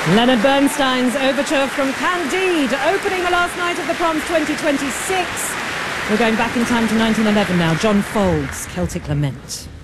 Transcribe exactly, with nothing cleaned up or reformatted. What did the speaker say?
Leonard Bernstein's overture from Candide, opening the last night of the Proms twenty twenty-six. We're going back in time to nineteen eleven now. John Fold's Celtic Lament.